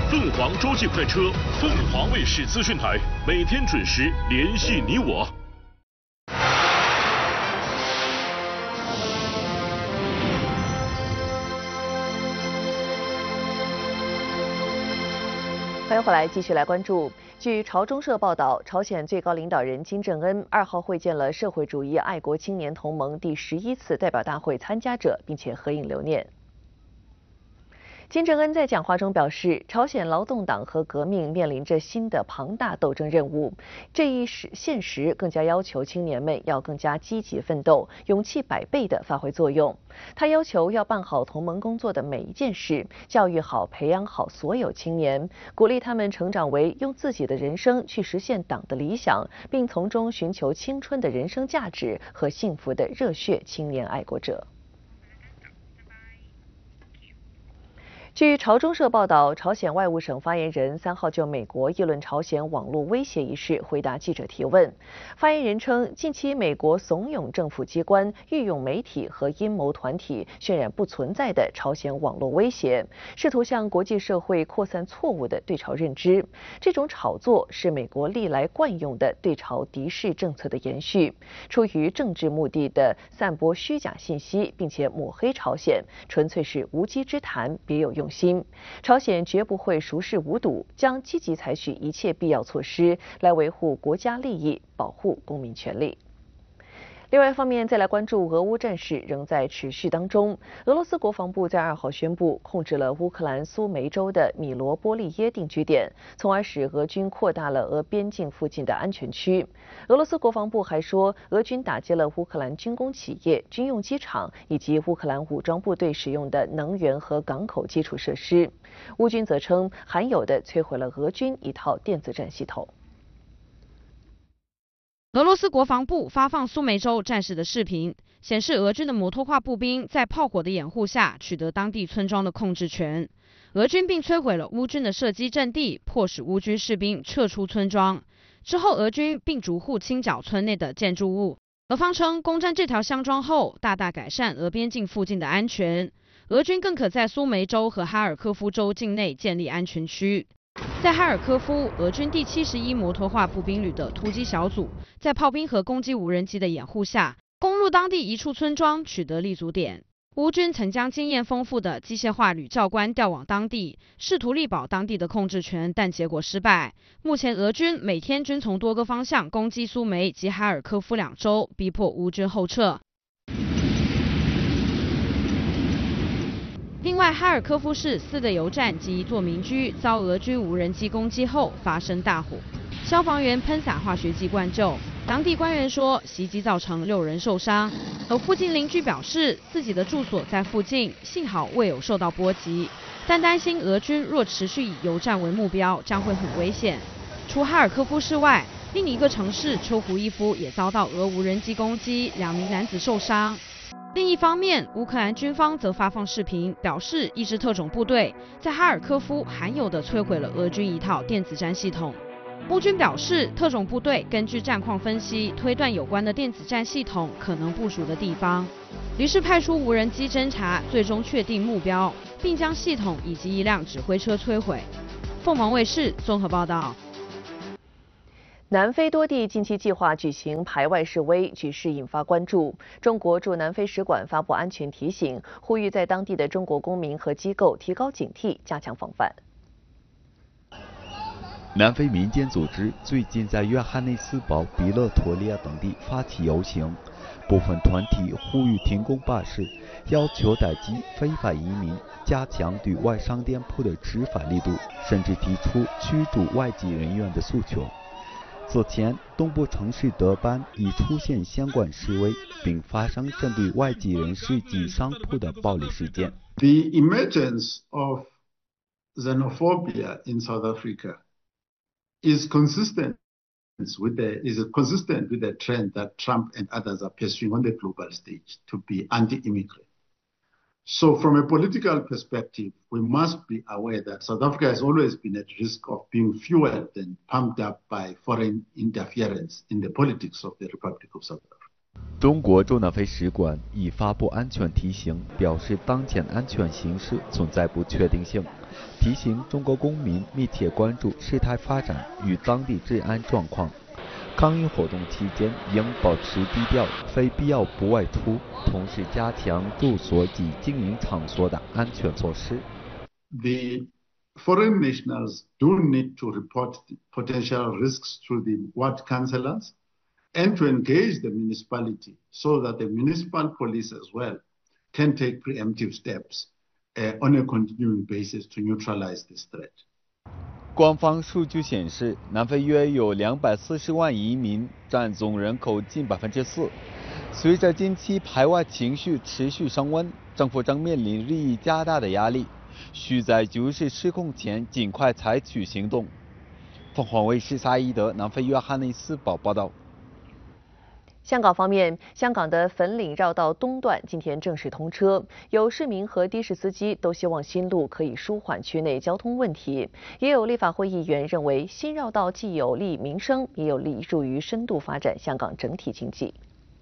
凤凰洲际快车，凤凰卫视资讯台，每天准时联系你我。 欢迎回来，继续来关注。据朝中社报道，朝鲜最高领导人金正恩2号会见了社会主义爱国青年同盟第11次代表大会参加者，并且合影留念。金正恩在讲话中表示，朝鲜劳动党和革命面临着新的庞大斗争任务，这一现实更加要求青年们要更加积极奋斗，勇气100倍地发挥作用。他要求要办好同盟工作的每一件事，教育好、培养好所有青年，鼓励他们成长为用自己的人生去实现党的理想，并从中寻求青春的人生价值和幸福的热血青年爱国者。据朝中社报道，朝鲜外务省发言人3号就美国议论朝鲜网络威胁一事回答记者提问。发言人称，近期美国怂恿政府机关、御用媒体和阴谋团体渲染不存在的朝鲜网络威胁，试图向国际社会扩散错误的对朝认知。这种炒作是美国历来惯用的对朝敌视政策的延续，出于政治目的的散播虚假信息，并且抹黑朝鲜，纯粹是无稽之谈，别有用心。朝鲜绝不会熟视无睹，将积极采取一切必要措施来维护国家利益，保护公民权利。另外一方面，再来关注俄乌战事仍在持续当中。俄罗斯国防部在2号宣布控制了乌克兰苏梅州的米罗波利耶定居点，从而使俄军扩大了俄边境附近的安全区。俄罗斯国防部还说，俄军打击了乌克兰军工企业、军用机场以及乌克兰武装部队使用的能源和港口基础设施。乌军则称，罕有的摧毁了俄军一套电子战系统。 俄罗斯国防部发放苏梅州战士的视频，显示俄军的摩托化步兵在炮火的掩护下取得当地村庄的控制权。俄军并摧毁了乌军的射击阵地，迫使乌军士兵撤出村庄。之后，俄军并逐户清剿村内的建筑物。俄方称，攻占这条乡庄后，大大改善俄边境附近的安全。俄军更可在苏梅州和哈尔科夫州境内建立安全区。在哈尔科夫，俄军第71摩托化步兵旅的突击小组，在炮兵和攻击无人机的掩护下，攻入当地一处村庄，取得立足点。乌军曾将经验丰富的机械化旅教官调往当地，试图力保当地的控制权，但结果失败。目前，俄军每天均从多个方向攻击苏梅及哈尔科夫2州，逼迫乌军后撤。另外，哈尔科夫市4个油站及一座民居遭俄军无人机攻击后发生大火，消防员喷洒化学剂灌救。当地官员说，袭击造成6人受伤，而附近邻居表示，自己的住所在附近，幸好未有受到波及，但担心俄军若持续以油站为目标，将会很危险。除哈尔科夫市外，另一个城市秋胡伊夫也遭到俄无人机攻击，2名男子受伤。另一方面，乌克兰军方则发放视频，表示一支特种部队在哈尔科夫罕有地摧毁了俄军一套电子战系统。乌军表示，特种部队根据战况分析，推断有关的电子战系统可能部署的地方，于是派出无人机侦察，最终确定目标，并将系统以及一辆指挥车摧毁。凤凰卫视综合报道。 南非多地近期计划举行排外示威，局势引发关注。中国驻南非使馆发布安全提醒，呼吁在当地的中国公民和机构提高警惕，加强防范。 南非民间组织最近在约翰内斯堡、比勒陀利亚等地发起游行，部分团体呼吁停工罢市，要求打击非法移民，加强对外商店铺的执法力度，甚至提出驱逐外籍人员的诉求。此前，东部城市德班已出现相关示威，并发生针对外籍人士及商铺的暴力事件。 The emergence of xenophobia in South Africa is consistent with the trend that Trump and others are pursuing on the global stage to be anti-immigrant. So from a political perspective, we must be aware that South Africa has always been at risk of being fueled and pumped up by foreign interference in the politics of the Republic of South Africa. 中国驻南非使馆已发布安全提醒，表示当前安全形势存在不确定性， 提醒中国公民密切关注事态发展与当地治安状况。抗议活动期间应保持低调，非必要不外出，同时加强住所及经营场所的安全措施。 The foreign nationals do need to report the potential risks to the ward councillors and to engage the municipality so that the municipal police as well can take preemptive steps on a continuing basis to neutralize this threat. 官方数据显示，南非约有240万移民，占总人口近4%。随着近期排外情绪持续升温，政府正面临日益加大的压力，需在局势失控前尽快采取行动。凤凰卫视沙伊德南非约翰内斯堡报道。 香港方面，香港的粉岭绕道东段今天正式通车，有市民和的士司机都希望新路可以舒缓区内交通问题。也有立法会议员认為新繞道既有利民生，也有利助於深度發展香港整體經濟。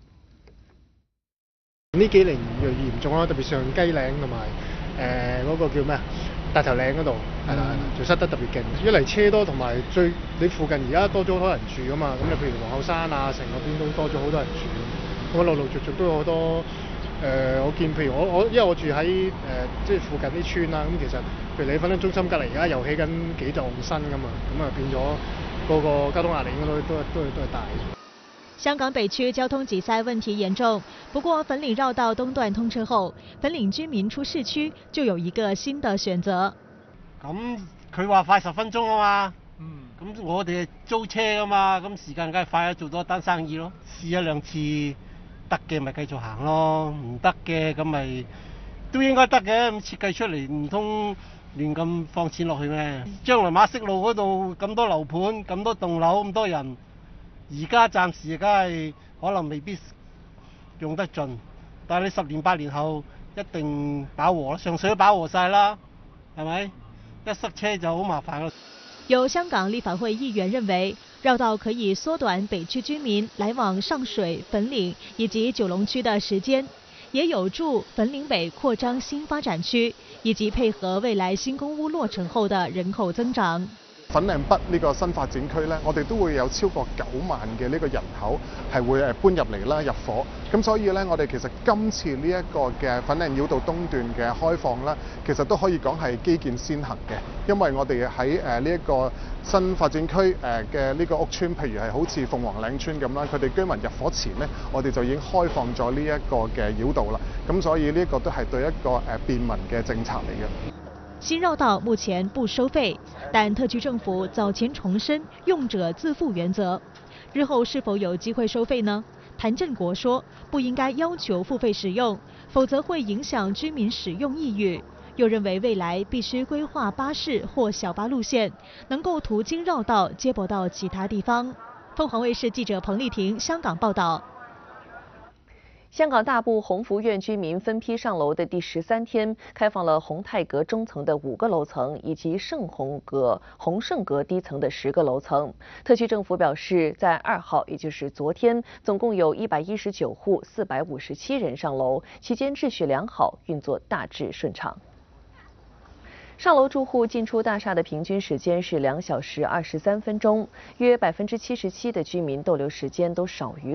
呢幾年越嚴重啦，特別上雞嶺同埋嗰個叫咩啊？大頭嶺嗰度係啦，就塞得特別勁。一嚟車多，同埋你附近而家多咗好多人住噶嘛，咁你譬如皇后山啊，成個邊都多咗好多人住，咁陸陸續續都有好多我見譬如我因為我住喺即係附近啲村啦，咁其實譬如你粉嶺中心隔離而家又起緊幾棟新噶嘛，咁啊變咗個交通壓力應該都係大。 香港北區交通擠塞問題嚴重，不過粉嶺繞道東段通車後，粉嶺居民出市區就有一個新的選擇。 咁佢話快10分鐘啊嘛，咁我哋租車噶嘛，咁時間梗係快咗，做多單生意咯。試一兩次得嘅咪繼續行咯，唔得嘅咁咪都應該得嘅，咁設計出嚟唔通亂咁放錢落去咩？將來馬適路嗰度咁多樓盤、咁多棟樓、咁多人。而家暫時梗係可能未必用得盡，但係你10年8年後一定飽和啦，上水都飽和晒啦，係咪？一塞車就好麻煩啦。 有香港立法會議員認為，繞道可以縮短北區居民來往上水、粉嶺以及九龍區的時間，也有助粉嶺北擴張新發展區，以及配合未來新公屋落成後的人口增長。 粉嶺北呢個新發展區呢，我哋都會有超過9萬嘅呢個人口係會搬入嚟啦，入伙。咁所以呢，我哋其實今次呢一個嘅粉嶺繞道東段嘅開放啦，其實都可以講係基建先行嘅，因為我哋喺呢一個新發展區嘅呢個屋邨，譬如係好似鳳凰嶺村咁啦，佢哋居民入伙前呢，我哋就已經開放咗呢一個嘅繞道啦。咁所以呢一個都係對一個便民嘅政策嚟嘅。 新繞道目前不收費，但特區政府早前重申用者自負原則。日後是否有機會收費呢？譚振國說，不應該要求付費使用，否則會影響居民使用意欲。又認為未來必須規劃巴士或小巴路線，能夠途經繞道接駁到其他地方。鳳凰衛視記者彭麗婷香港報道。 香港大埔鴻福苑居民分批上樓的第13天，開放了宏泰閣中層的5個樓層，以及宏盛閣低層的10個樓層。特區政府表示，在2號，也就是昨天，總共有119戶457人上樓，期間秩序良好，運作大致順暢。上樓住戶進出大廈的平均時間是2小時23分鐘，約77%的居民逗留時間都少於